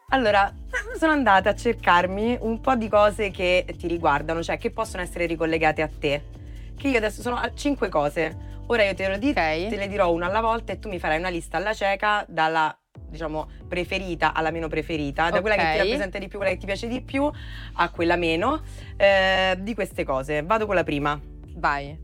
Allora, sono andata a cercarmi un po' di cose che ti riguardano, cioè che possono essere ricollegate a te. Che io adesso sono a 5 cose. Ora io te le dirò una alla volta e tu mi farai una lista alla cieca dalla, diciamo, preferita alla meno preferita, da quella che ti rappresenta di più, quella che ti piace di più, a quella meno, di queste cose. Vado con la prima. Vai.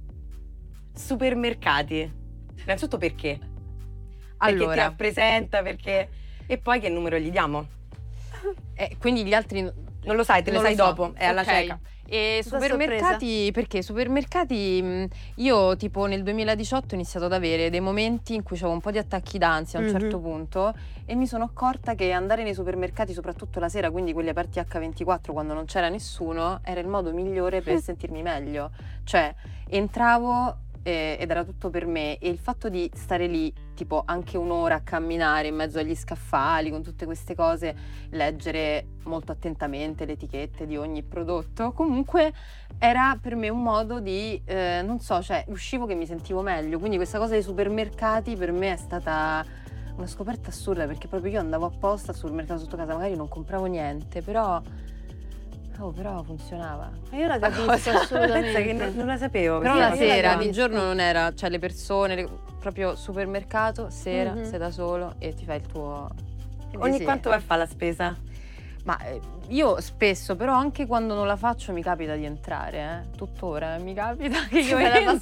Supermercati. Innanzitutto perché? Perché Allora, ti rappresenta, perché... E poi che numero gli diamo? quindi gli altri Non lo sai, te lo sai dopo, è alla cieca. E supermercati, perché supermercati io tipo nel 2018 ho iniziato ad avere dei momenti in cui avevo un po' di attacchi d'ansia a un certo punto e mi sono accorta che andare nei supermercati, soprattutto la sera, quindi quelli aperti H24 quando non c'era nessuno, era il modo migliore per sentirmi meglio. Cioè entravo ed era tutto per me, e il fatto di stare lì tipo anche un'ora a camminare in mezzo agli scaffali con tutte queste cose, leggere molto attentamente le etichette di ogni prodotto, comunque era per me un modo di non so, cioè uscivo che mi sentivo meglio. Quindi questa cosa dei supermercati per me è stata una scoperta assurda, perché proprio io andavo apposta al supermercato sotto casa, magari non compravo niente, però funzionava. Ma io la capisco assolutamente. Pensa che non la sapevo. Però perché la io sera, capisco. di giorno non era, cioè le persone, proprio supermercato, sera, sei da solo e ti fai il tuo... Ogni quanto vai a fare la spesa? Ma io spesso, però anche quando non la faccio mi capita di entrare, tuttora mi capita che io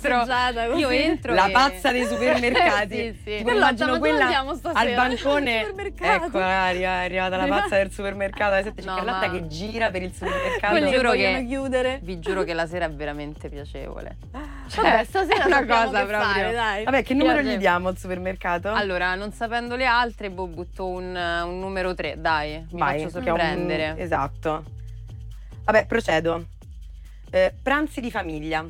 entro La e... pazza dei supermercati. Sì. Tipo, immagino quella al bancone. Supermercato. Ecco, è arrivata la pazza del supermercato alle 7, c'è No, Carlotta ma- che gira per il supermercato. Quelli che giuro vogliono che- chiudere. Vi giuro che la sera è veramente piacevole. Vabbè, stasera è una sappiamo cosa che proprio. fare, dai. Vabbè, che numero gli diamo al supermercato? Allora, non sapendo le altre, butto un numero 3, dai, mi Vai, faccio che è un- sorprendere. Esatto. Vabbè, procedo. Pranzi di famiglia.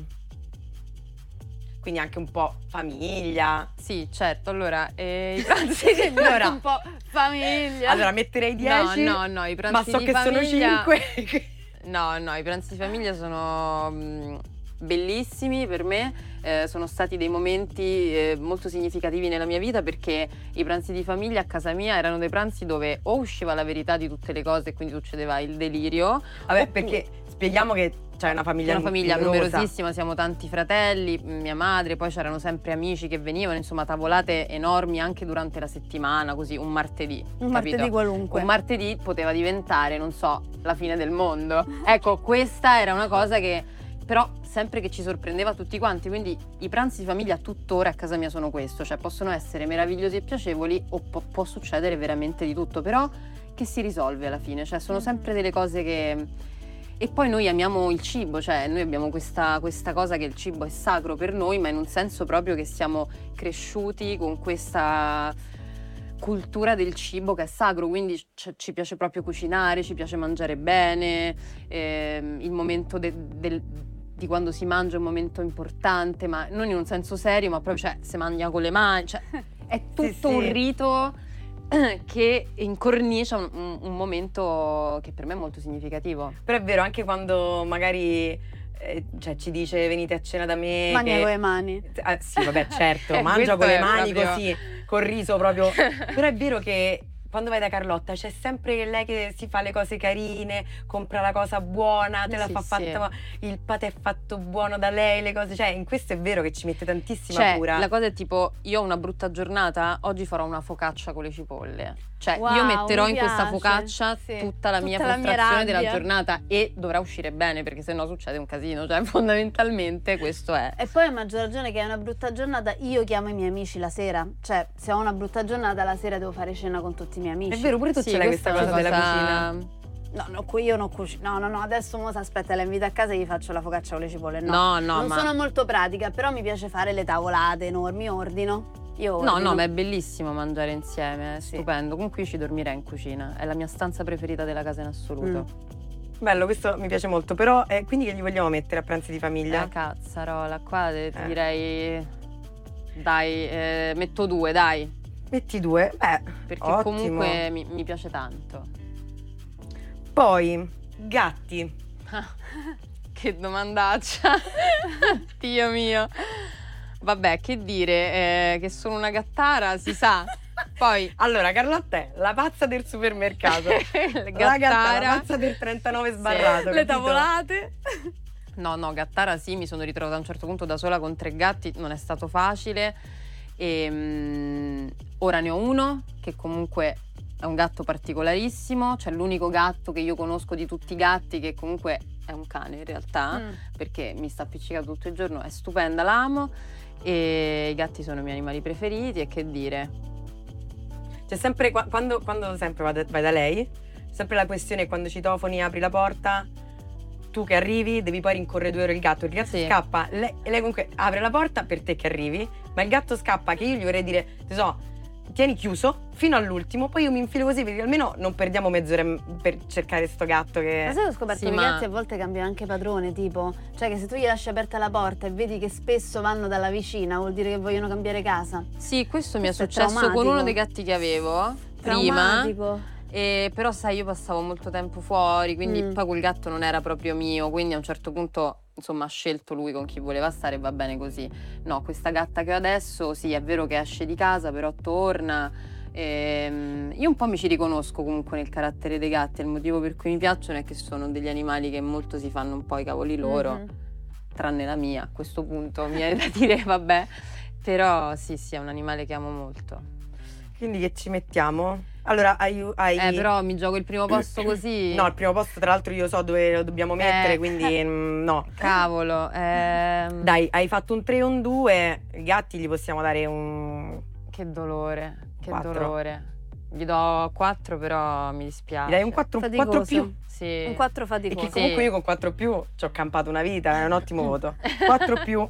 Quindi anche un po' famiglia. Sì, certo, allora, i pranzi di Allora- un po' famiglia. Allora, metterei 10. No, i pranzi ma so di che famiglia... sono 5. No, i pranzi di famiglia sono bellissimi per me, sono stati dei momenti molto significativi nella mia vita, perché i pranzi di famiglia a casa mia erano dei pranzi dove o usciva la verità di tutte le cose e quindi succedeva il delirio. Vabbè, perché spieghiamo che c'è una famiglia numerosa. Numerosissima, siamo tanti fratelli, mia madre, poi c'erano sempre amici che venivano, insomma tavolate enormi anche durante la settimana, così un martedì. Un capito? martedì qualunque. Un martedì poteva diventare, non so, la fine del mondo. Ecco, questa era una cosa che però sempre che ci sorprendeva tutti quanti, quindi i pranzi di famiglia tuttora a casa mia sono questo, cioè possono essere meravigliosi e piacevoli o può succedere veramente di tutto, però che si risolve alla fine, cioè sono sempre delle cose che... E poi noi amiamo il cibo, cioè noi abbiamo questa cosa che il cibo è sacro per noi, ma in un senso proprio che siamo cresciuti con questa cultura del cibo che è sacro, quindi ci piace proprio cucinare, ci piace mangiare bene, il momento di quando si mangia è un momento importante, ma non in un senso serio, ma proprio, cioè, si mangia con le mani, cioè è tutto sì. un rito che incornicia un momento che per me è molto significativo. Però è vero, anche quando magari cioè, ci dice venite a cena da me. Mangia con le mani. Sì, vabbè, certo, mangia questo con le è mani proprio- così, col riso proprio. Però è vero che quando vai da Carlotta c'è sempre lei che si fa le cose carine, compra la cosa buona, te la Sì, fa sì. fatta, il patè è fatto buono da lei, le cose, cioè in questo è vero che ci mette tantissima Cioè, cura. la cosa è tipo, io ho una brutta giornata, oggi farò una focaccia con le cipolle. Cioè, Wow, io metterò mi in questa piace. focaccia Sì. tutta la mia Tutta la mia frustrazione della rabbia. giornata, e dovrà uscire bene, perché sennò succede un casino. Cioè, fondamentalmente questo è. E poi a maggior ragione che è una brutta giornata, io chiamo i miei amici la sera. Cioè, se ho una brutta giornata la sera devo fare cena con tutti i miei amici. È vero, pure tu Sì, ce l'hai questa è cosa una della cucina. Io non cucino. No, adesso mo aspetta, la invito a casa e gli faccio la focaccia con le cipolle. No, No, non ma... sono molto pratica, però mi piace fare le tavolate enormi, ordino. Io ordino. No, ma è bellissimo mangiare insieme, è Sì. stupendo. Comunque io ci dormirei in cucina, è la mia stanza preferita della casa in assoluto. Bello, questo mi piace molto, però quindi che gli vogliamo mettere a pranzi di famiglia? Cazzarola, qua ti direi... Dai, metto 2, dai. Metti 2, Perché ottimo. comunque mi piace tanto. Poi, gatti. Che domandaccia. Dio mio. Vabbè, che dire, che sono una gattara, si sa. Poi allora Carlotta è la pazza del supermercato, la pazza del 39 sbarrato, le capito? tavolate. no, Gattara sì, mi sono ritrovata a un certo punto da sola con 3 gatti, non è stato facile. E ora ne ho uno che comunque è un gatto particolarissimo, cioè l'unico gatto che io conosco di tutti i gatti che comunque è un cane in realtà, perché mi sta appiccicato tutto il giorno, è stupenda, l'amo, e i gatti sono i miei animali preferiti, e che dire. C'è sempre, quando sempre vai da lei, sempre la questione: quando citofoni, apri la porta, tu che arrivi devi poi rincorrere 2 ore il gatto Sì. scappa, lei comunque apre la porta per te che arrivi, ma il gatto scappa, che io gli vorrei dire, tieni chiuso fino all'ultimo, poi io mi infilo così, perché almeno non perdiamo mezz'ora per cercare sto gatto che... Ma sai che ho scoperto Sì, che i ma- gatti a volte cambiano anche padrone, tipo, cioè che se tu gli lasci aperta la porta e vedi che spesso vanno dalla vicina, vuol dire che vogliono cambiare casa. Sì, questo mi è Questo è successo con traumatico. uno dei gatti che avevo prima. Traumatico. Però sai, io passavo molto tempo fuori, quindi Mm. poi quel gatto non era proprio mio, quindi a un certo punto insomma ha scelto lui con chi voleva stare e va bene così. No, questa gatta che ho adesso sì, è vero che esce di casa, però torna. Io un po' mi ci riconosco comunque nel carattere dei gatti, il motivo per cui mi piacciono è che sono degli animali che molto si fanno un po' i cavoli loro, Mhm. tranne la mia a questo punto, mi viene da dire vabbè, però sì, è un animale che amo molto. Quindi che ci mettiamo? Allora hai... Però mi gioco il primo posto così. No, il primo posto tra l'altro io so dove lo dobbiamo mettere, quindi no. Cavolo. Dai, hai fatto un 3 o un 2, i gatti gli possiamo dare un... Che dolore, che 4. dolore. Gli do 4, però mi dispiace. Gli dai un 4 Faticoso. più? Sì. Un 4 E faticoso. che comunque io con 4 più ci ho campato una vita, è un ottimo voto. 4 più.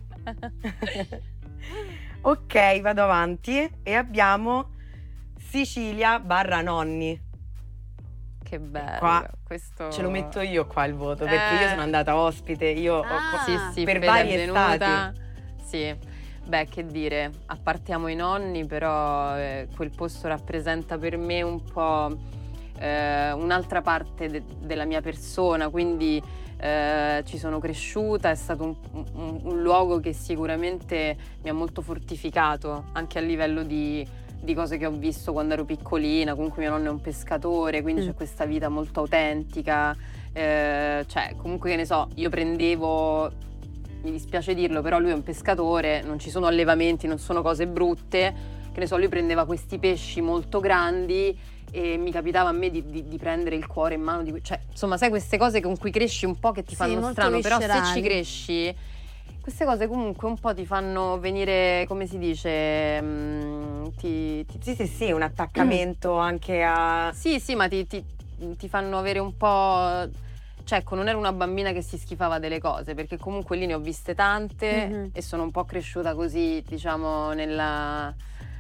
Ok, vado avanti e abbiamo Sicilia / nonni. Che bello. Qua questo Ce lo metto io qua il voto, perché io sono andata ospite, io Sì, per Fede varie è venuta. estati. Sì. Beh, che dire, appartiamo i nonni, però quel posto rappresenta per me un po' un'altra parte della mia persona, quindi ci sono cresciuta, è stato un luogo che sicuramente mi ha molto fortificato, anche a livello di cose che ho visto quando ero piccolina. Comunque mio nonno è un pescatore, quindi c'è questa vita molto autentica, cioè comunque che ne so, io prendevo, mi dispiace dirlo, però lui è un pescatore, non ci sono allevamenti, non sono cose brutte, che ne so, lui prendeva questi pesci molto grandi e mi capitava a me di prendere il cuore in mano, cioè insomma sai queste cose con cui cresci un po' che ti fanno molto strano, però se viscerali. ci cresci queste cose comunque un po' ti fanno venire, come si dice, Sì, un attaccamento anche a... Sì, ma ti fanno avere un po'... Cioè, ecco, non ero una bambina che si schifava delle cose, perché comunque lì ne ho viste tante e sono un po' cresciuta così, diciamo, nella...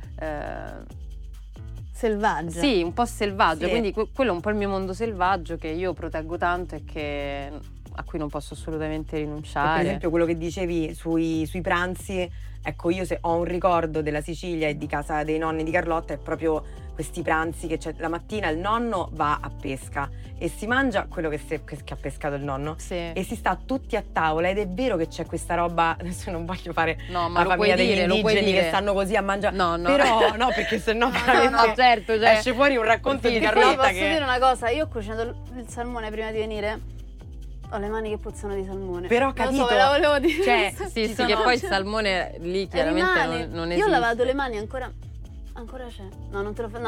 Selvaggia. Sì, un po' selvaggio, Sì. quindi quello è un po' il mio mondo selvaggio che io proteggo tanto e a cui non posso assolutamente rinunciare. Per esempio quello che dicevi sui pranzi, ecco, io se ho un ricordo della Sicilia e di casa dei nonni di Carlotta è proprio questi pranzi che c'è la mattina, il nonno va a pesca e si mangia quello che ha pescato il nonno Sì. e si sta tutti a tavola, ed è vero che c'è questa roba, adesso non voglio fare No, ma la lo puoi famiglia degli dire, lo puoi indigeni dire. che stanno così a mangiare, No. però no, perché sennò veramente No, certo, cioè, esce fuori un racconto di E poi Carlotta posso che... dire una cosa, io ho cucinato il salmone prima di venire, ho le mani che puzzano di salmone. Però, Non capito? so, ve la volevo dire. Cioè, sì, ci che sono- poi il salmone lì chiaramente rimane. non Io esiste. ho lavato le mani ancora c'è. No, non te lo fa.